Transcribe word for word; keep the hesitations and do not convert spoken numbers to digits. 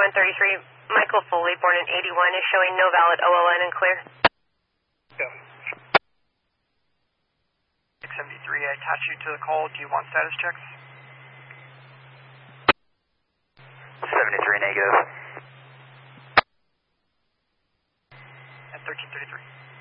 one thirty-three, Michael Foley, born in eighty-one, is showing no valid O L N and clear. Yeah. six seventy-three, I attach you to the call. Do you want status checks? seventy-three negative. At thirteen thirty-three.